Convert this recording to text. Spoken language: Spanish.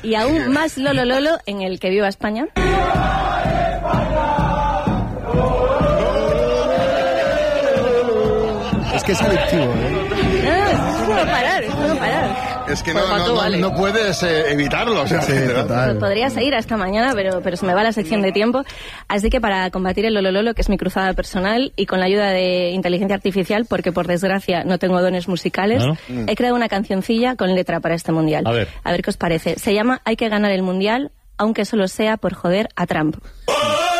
y aún más Lolo Lolo en el Que Viva España. Es que es adictivo, ¿eh? No puedo parar. Es que no puedes evitarlo. O sea, sí, total. Podría seguir hasta mañana, pero se me va la sección de tiempo. Así que para combatir el Lolo Lolo, que es mi cruzada personal, y con la ayuda de inteligencia artificial, porque por desgracia no tengo dones musicales, he creado una cancioncilla con letra para este mundial. A ver qué os parece. Se llama Hay que ganar el mundial, aunque solo sea por joder a Trump.